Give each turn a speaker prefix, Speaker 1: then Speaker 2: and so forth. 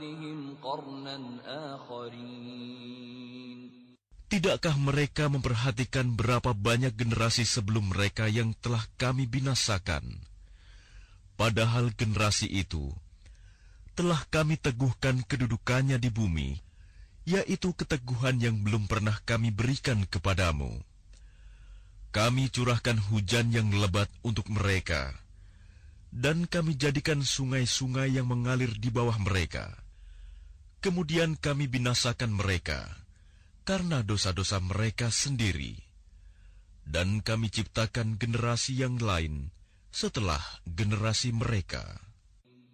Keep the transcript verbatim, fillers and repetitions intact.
Speaker 1: Tidakkah mereka memperhatikan berapa banyak generasi sebelum mereka yang telah kami binasakan? Padahal generasi itu telah kami teguhkan kedudukannya di bumi, yaitu keteguhan yang belum pernah kami berikan kepadamu. Kami curahkan hujan yang lebat untuk mereka, dan kami jadikan sungai-sungai yang mengalir di bawah mereka. Kemudian kami binasakan mereka karena dosa-dosa mereka sendiri, dan kami ciptakan generasi yang lain setelah generasi mereka.